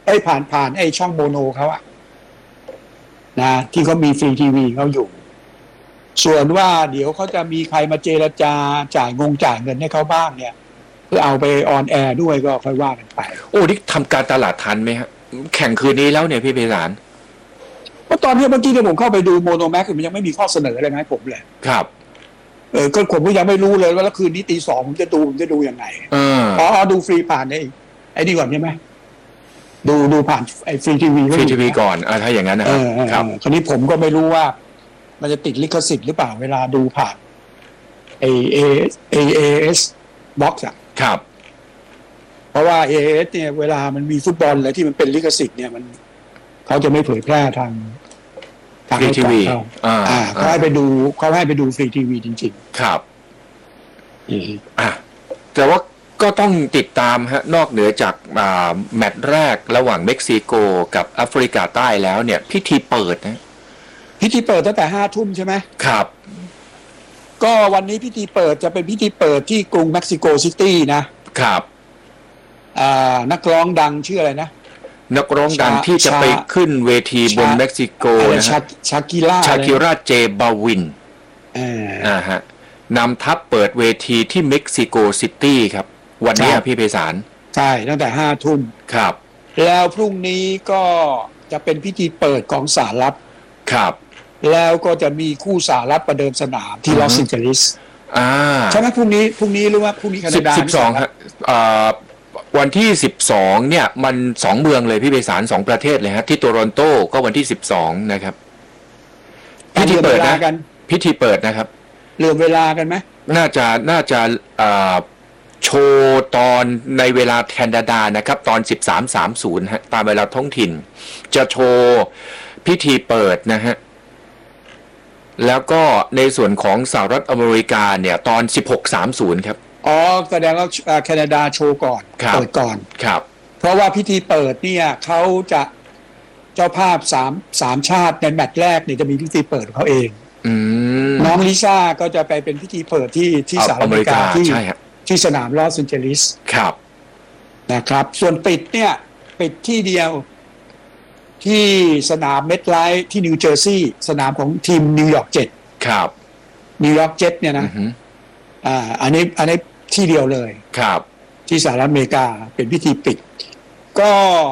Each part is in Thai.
ผ่านไอ้ช่องโมโนเขาอะนะที่เขามีฟรีทีวีเขาอยู่ส่วนว่าเดี๋ยวเขาจะมีใครมาเจรจาจ่ายเงินให้เขาบ้างเนี่ยเพื่อเอาไปออนแอร์ด้วยก็ค่อยว่ากันไปโอ้นี่ทำการตลาดทันไหมฮะแข่งคืนนี้แล้วเนี่ยพี่ไพศาลเพราะตอนที่เมื่อกี้เนี่ยผมเข้าไปดูโมโนแม็กมันยังไม่มีข้อเสนออะไรมาให้ผมเลยครับก็ผมก็ยังไม่รู้เลยว่าแล้วคืนนี้ตี 2ผมจะดูยังไงดูฟรีผ่านไอ้นี่ก่อนใช่ไหมดูผ่านไอ้ฟรีทีวีก่อนถ้าอย่างนั้นนะครับคราวนี้ผมก็ไม่รู้ว่ามันจะติดลิขสิทธิ์หรือเปล่าเวลาดูผ่านAAS Box อะครับเพราะว่า AAS เนี่ยเวลามันมีฟุตบอลอะไรที่มันเป็นลิขสิทธิ์เนี่ยมันเขาจะไม่เผยแพร่ทางฟรีทีวีเขาให้ไปดูฟรีทีวีจริงๆครับแต่ว่าก็ต้องติดตามฮะนอกเหนือจากแมตช์แรกระหว่างเม็กซิโกกับแอฟริกาใต้แล้วเนี่ยพิธีเปิดตั้งแต่5 ทุ่มใช่ไหมครับก็วันนี้พิธีเปิดจะเป็นพิธีเปิดที่กรุงเม็กซิโกซิตี้นะครับนักร้องดังชื่ออะไรนะนักร้องดังที่จะไปขึ้นเวทีบนเม็กซิโกนะฮะชากิราเจบาวินฮะนำทัพเปิดเวทีที่เม็กซิโกซิตี้ครับวันนี้พี่ไพศาลใช่ตั้งแต่5 ทุ่มครับแล้วพรุ่งนี้ก็จะเป็นพิธีเปิดของสหรัฐครับแล้วก็จะมีคู่สหรัฐประเดิมสนามที่ลอสแอนเจลิสใช่ไหมพรุ่งนี้หรือว่าพรุ่งนี้แคนาดา 12ครับวันที่12เนี่ยมัน2เมืองเลยพี่ไพศาล2ประเทศเลยฮะที่โตรอนโตก็วันที่12นะครับพิธีเปิดนะนะครับเลื่อนเวลากันไหมน่าจะโชว์ตอนในเวลาแคนาดานะครับตอน 13:30 ฮะตามเวลาท้องถิ่นจะโชว์พิธีเปิดนะฮะแล้วก็ในส่วนของสหรัฐอเมริกาเนี่ยตอน 16:30 ครับแสดงว่าแคนาดาโชว์ก่อนเปิดก่อนครับเพราะว่าพิธีเปิดเนี่ยเขาจะเจ้าภาพ3ชาติในแมตช์แรกเนี่ยจะมีพิธีเปิดเขาเองน้องลิซ่าก็จะไปเป็นพิธีเปิดที่สหรัฐอเมริกาที่สนามลอสแอนเจลิสครับนะครับส่วนปิดที่เดียวที่สนามเมทไลฟ์ที่นิวเจอร์ซีย์สนามของทีมนิวยอร์กเจ็ตครับนิวยอร์กเจ็ตเนี่ยนะอันนี้ที่เดียวเลยครับที่สหรัฐอเมริกาเป็นพิธีปิดก็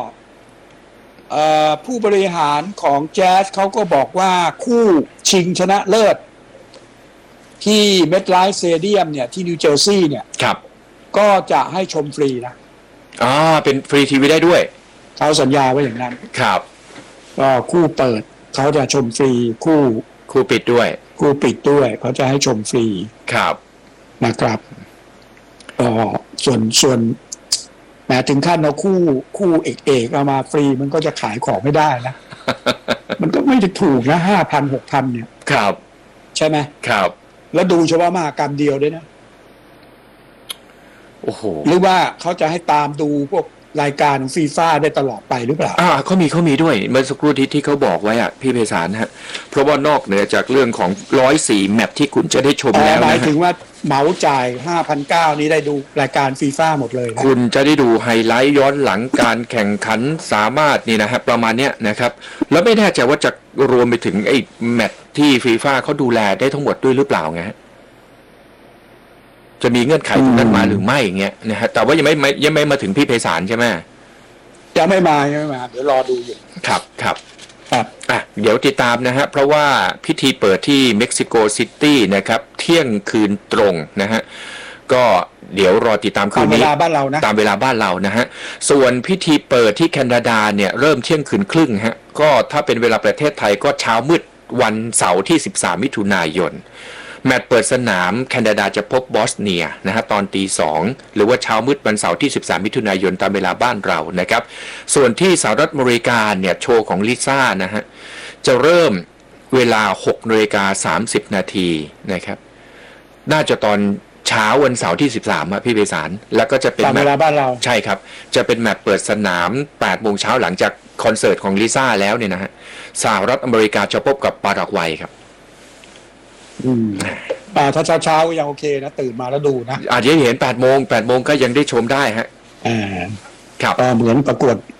ผู้บริหารของแจ๊สเขาก็บอกว่าคู่ชิงชนะเลิศที่เมทไลฟ์สเตเดียมเนี่ยที่นิวเจอร์ซีย์เนี่ยครับก็จะให้ชมฟรีนะเป็นฟรีทีวีได้ด้วยเขาสัญญาไว้อย่างนั้นครับก็คู่เปิดเขาจะชมฟรีคู่ปิดด้วยเขาจะให้ชมฟรีครับนะครับส่วนแม้ถึงขั้นเอาคู่เอกเอามาฟรีมันก็จะขายของไม่ได้นะมันก็ไม่จะถูกนะ 5,000 6,000 เนี่ยครับใช่ไหมครับแล้วดูเฉพาะมหกรรมเดียวด้วยนะโอ้โหหรือว่าเขาจะให้ตามดูพวกรายการฟีฟ่าได้ตลอดไปหรือเปล่าเขามีด้วยเมื่อสักครู่ที่เขาบอกไว้พี่ไพศาลฮะเพราะว่านอกเหนือจากเรื่องของ104แมตช์ที่คุณจะได้ชมแล้วนะหมายถึงว่าเหมาจ่าย 5,900 นี้ได้ดูรายการฟีฟ่าหมดเลยนะคุณจะได้ดูไฮไลท์ย้อนหลังการแข่งขันสามารถนี่นะฮะประมาณเนี้ยนะครับแล้วไม่แน่ใจว่าจะรวมไปถึงไอ้แมตช์ที่ฟีฟ่าเขาดูแลได้ทั้งหมดด้วยหรือเปล่าไงจะมีเงื่อนไขตรงนั้นมาหรือไม่เงี้ยนะฮะแต่ว่ายังไม่มาถึงพี่ไพศาลใช่ไหมยังไม่มาเดี๋ยวรอดูอยู่ครับเดี๋ยวติดตามนะฮะเพราะว่าพิธีเปิดที่เม็กซิโกซิตี้นะครับเที่ยงคืนตรงนะฮะก็เดี๋ยวรอติดตามคืนนี้ตามเวลาบ้านเรานะฮะส่วนพิธีเปิดที่แคนาดาเนี่ยเริ่มเที่ยงคืนครึ่งฮะก็ถ้าเป็นเวลาประเทศไทยก็เช้ามืดวันเสาร์ที่13 มิถุนายนแมตช์เปิดสนามแคนาดาจะพบบอสเนียนะฮะตอนตี 2หรือว่าเช้ามืดวันเสาร์ที่13 มิถุนายนตามเวลาบ้านเรานะครับส่วนที่สหรัฐอเมริกาเนี่ยโชว์ของลิซ่านะฮะจะเริ่มเวลา 6:30 นาทีนะครับน่าจะตอนเช้าวันเสาร์ที่13พี่ไพศาลแล้วก็จะเป็นตามเวลาบ้านเราใช่ครับจะเป็นแมตช์เปิดสนาม 8 โมงเช้าหลังจากคอนเสิร์ตของลิซ่าแล้วเนี่ยนะฮะสหรัฐอเมริกาจะพบกับปารากวัยครับถ้าเช้ายังโอเคนะตื่นมาแล้วดูนะอาจจะเห็น8 โมงก็ยังได้ชมได้ฮะครับเหมือนประกวด